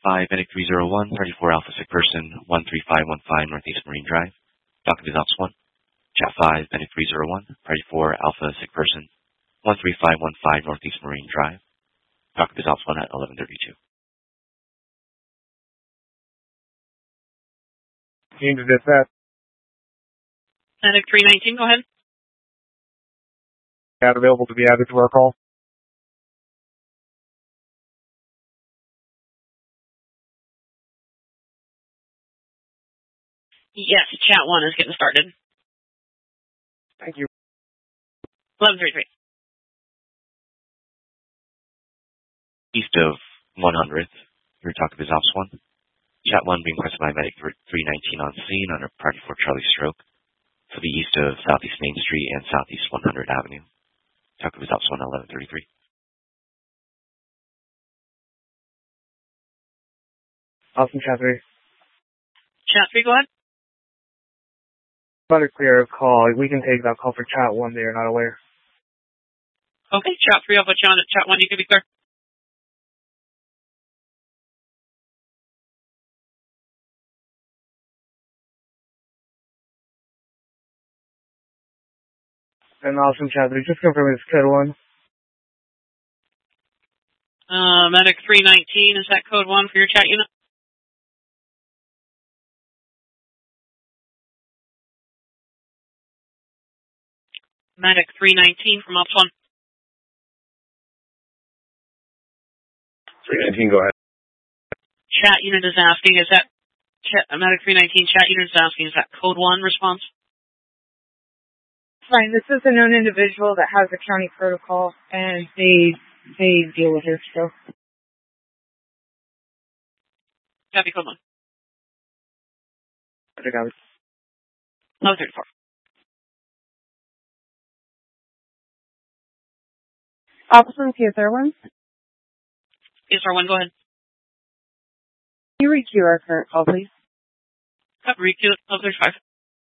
5 Medic 301, 34 Alpha Sick Person, 13515 Northeast Marine Drive. Docket is Ops 1. Chat 5 Medic 301, 34 Alpha Sick Person, 13515 Northeast Marine Drive. Docket is Ops 1 at 1132. Team to dispatch. Medic 319, go ahead. Not available to be added to our call. Yes, chat 1 is getting started. Thank you. 1133. East of 100th, your Docket is Ops 1. Chat 1 being requested by Medic 319 on scene under Party 4 Charlie Stroke to the east of Southeast Main Street and Southeast 100 Avenue. Docket is Ops 1 at 1133. Awesome, chat 3. Chat 3, go ahead. About to clear a call. We can take that call for chat 1 there, not aware. Okay, chat 3, I'll put you on at chat 1, you can be clear. And awesome, chat 3. Just confirming it's code 1. Medic 319, is that code 1 for your chat unit? Medic 319 from Ops 1. 319, go ahead. Chat unit is asking, is that, Medic 319 chat unit is asking, is that code 1 response? Fine, this is a known individual that has a county protocol, and they deal with her, so. Copy code 1. I think I was. 1134. Officer PSR1? PSR1, go ahead. Can you requeue our current call, please? Requeue 1135.